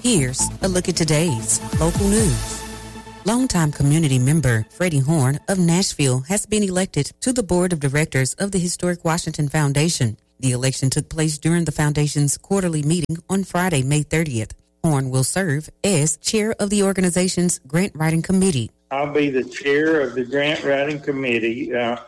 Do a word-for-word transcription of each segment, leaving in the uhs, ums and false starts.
Here's a look at today's local news. Longtime community member Freddie Horn of Nashville has been elected to the board of directors of the Historic Washington Foundation. The election took place during the foundation's quarterly meeting on Friday, May thirtieth. Horn will serve as chair of the organization's grant writing committee. I'll be the chair of the grant writing committee. Uh,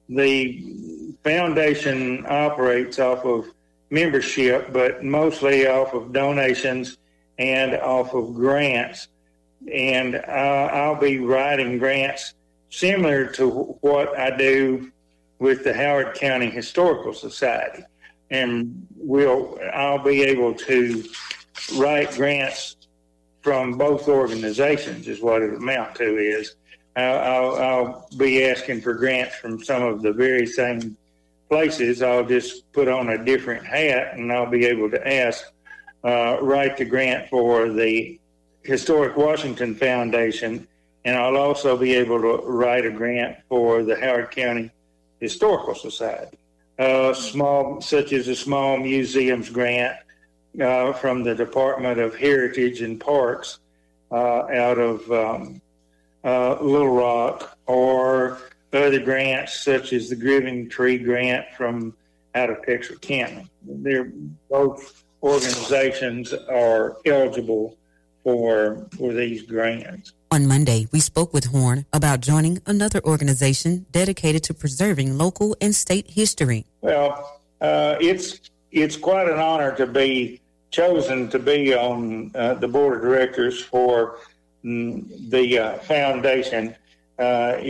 the foundation operates off of membership, but mostly off of donations and off of grants. And uh, I'll be writing grants similar to what I do with the Howard County Historical Society. And we'll I'll be able to write grants from both organizations is what it amount to is. I'll, I'll, I'll be asking for grants from some of the very same places. I'll just put on a different hat and I'll be able to ask, uh, write the grant for the Historic Washington Foundation, and I'll also be able to write a grant for the Howard County Historical Society, uh, small, such as a small museums grant uh, from the Department of Heritage and Parks uh, out of um, uh, Little Rock, or other grants such as the Giving Tree grant from out of Texarkana. They're both organizations are eligible for for these grants. On Monday, we spoke with Horn about joining another organization dedicated to preserving local and state history. Well, uh, it's it's quite an honor to be chosen to be on uh, the board of directors for mm, the uh, foundation, uh,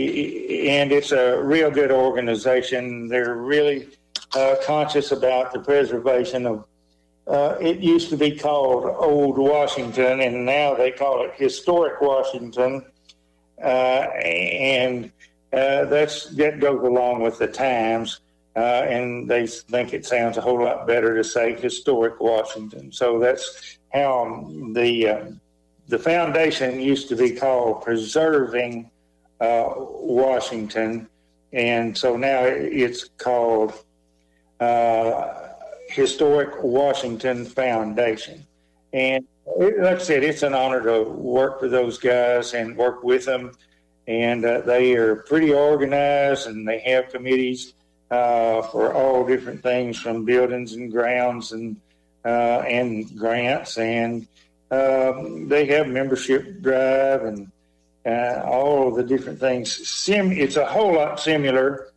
and it's a real good organization. They're really uh, conscious about the preservation of Uh, it used to be called Old Washington, and now they call it Historic Washington, uh, and uh, that's that goes along with the times, uh, and they think it sounds a whole lot better to say Historic Washington. So that's how the uh, the foundation used to be called Preserving uh, Washington, and so now it's called Uh, Historic Washington Foundation. And it, like I said, it's an honor to work for those guys and work with them. And uh, they are pretty organized, and they have committees uh, for all different things, from buildings and grounds and uh, and grants. And um, they have membership drive and uh, all of the different things. Sim- it's a whole lot similar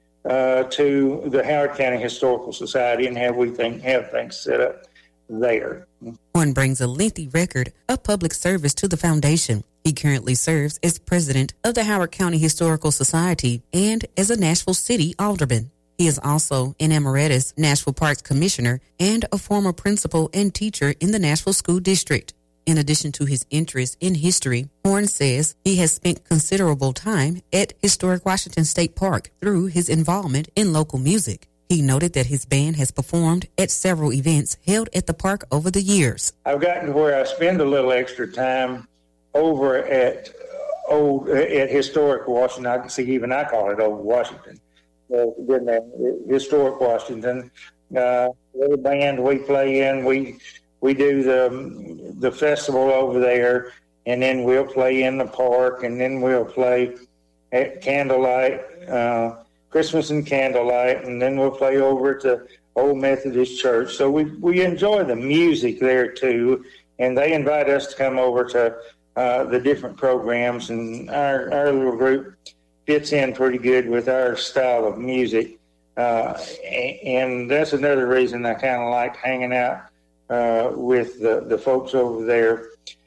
Uh, to the Howard County Historical Society and how we think have things set up there. Horn brings a lengthy record of public service to the foundation. He currently serves as president of the Howard County Historical Society and as a Nashville City alderman. He is also an emeritus Nashville Parks Commissioner and a former principal and teacher in the Nashville School District. In addition to his interest in history, Horn says he has spent considerable time at Historic Washington State Park through his involvement in local music. He noted that his band has performed at several events held at the park over the years. I've gotten to where I spend a little extra time over at old at Historic Washington. I can see even I call it Old Washington. Uh, Historic Washington. Uh, the band we play in, we we do the the festival over there, and then we'll play in the park, and then we'll play at candlelight, uh, Christmas and candlelight, and then we'll play over at the Old Methodist Church. So we we enjoy the music there too, and they invite us to come over to uh, the different programs, and our our little group fits in pretty good with our style of music, uh, and that's another reason I kind of like hanging out Uh, with the, the folks over there.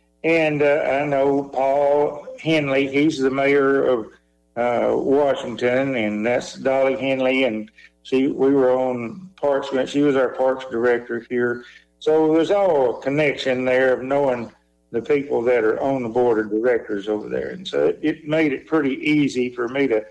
And uh, I know Paul Henley, he's the mayor of uh, Washington, and that's Dolly Henley, and she we were on Parks, she was our Parks director here. So there's all a connection there of knowing the people that are on the board of directors over there. And so it, it made it pretty easy for me to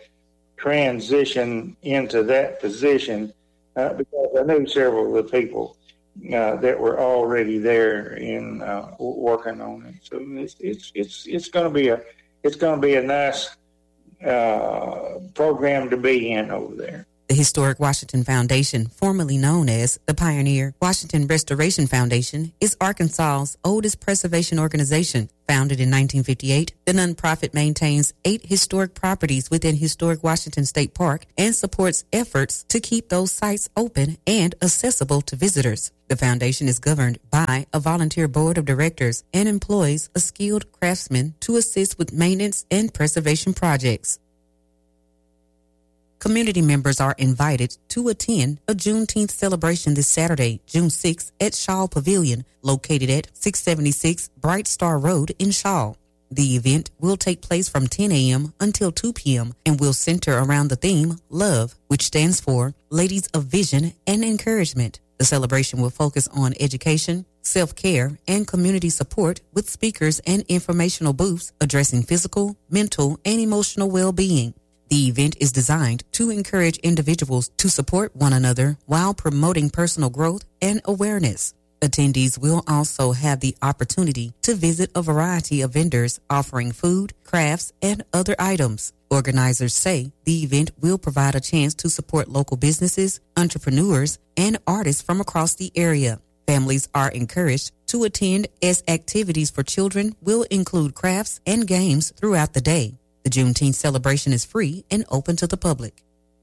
transition into that position uh, because I knew several of the people Uh, that were already there in uh, working on it. So it's it's it's it's going to be a it's going to be a nice uh, program to be in over there. The Historic Washington Foundation, formerly known as the Pioneer Washington Restoration Foundation, is Arkansas's oldest preservation organization. Founded in nineteen fifty-eight, the nonprofit maintains eight historic properties within historic Washington State Park and supports efforts to keep those sites open and accessible to visitors. The foundation is governed by a volunteer board of directors and employs a skilled craftsman to assist with maintenance and preservation projects. Community members are invited to attend a Juneteenth celebration this Saturday, June sixth, at Shaw Pavilion, located at six seventy-six Bright Star Road in Shaw. The event will take place from ten a.m. until two p.m. and will center around the theme Love, which stands for Ladies of Vision and Encouragement. The celebration will focus on education, self-care, and community support with speakers and informational booths addressing physical, mental, and emotional well-being. The event is designed to encourage individuals to support one another while promoting personal growth and awareness. Attendees will also have the opportunity to visit a variety of vendors offering food, crafts, and other items. Organizers say the event will provide a chance to support local businesses, entrepreneurs, and artists from across the area. Families are encouraged to attend as activities for children will include crafts and games throughout the day. The Juneteenth celebration is free and open to the public.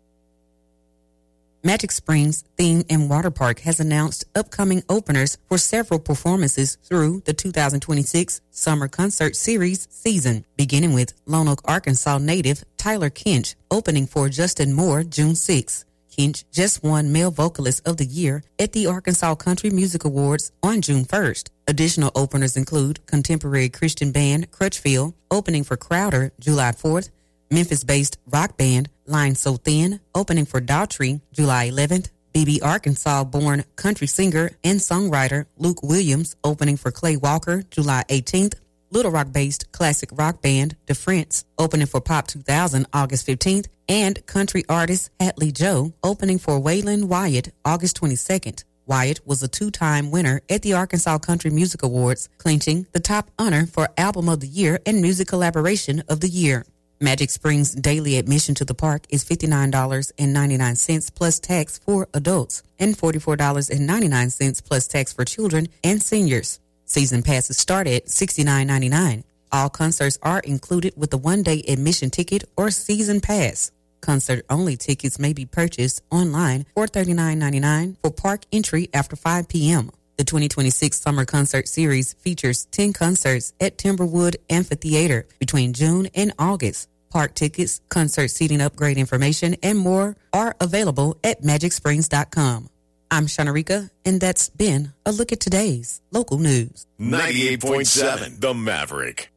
Magic Springs Theme and Water Park has announced upcoming openers for several performances through the two thousand twenty-six Summer Concert Series season, beginning with Lone Oak, Arkansas native Tyler Kinch opening for Justin Moore June sixth. Kinch just won Male Vocalist of the Year at the Arkansas Country Music Awards on June first. Additional openers include contemporary Christian band Crutchfield opening for Crowder July fourth, Memphis-based rock band Line So Thin opening for Daughtry July eleventh, Beebe, Arkansas-born country singer and songwriter Luke Williams opening for Clay Walker July eighteenth, Little Rock-based classic rock band The Friends opening for Pop two thousand August fifteenth, and country artist Hatley Joe opening for Waylon Wyatt August twenty-second. Wyatt was a two-time winner at the Arkansas Country Music Awards, clinching the top honor for Album of the Year and Music Collaboration of the Year. Magic Springs' daily admission to the park is fifty-nine dollars and ninety-nine cents plus tax for adults and forty-four dollars and ninety-nine cents plus tax for children and seniors. Season passes start at sixty-nine ninety-nine. All concerts are included with a one-day admission ticket or season pass. Concert-only tickets may be purchased online for thirty-nine ninety-nine for park entry after five p.m. The twenty twenty-six Summer Concert Series features ten concerts at Timberwood Amphitheater between June and August. Park tickets, concert seating upgrade information, and more are available at magic springs dot com. I'm Shanarika, and that's been a look at today's local news. ninety-eight point seven The Maverick.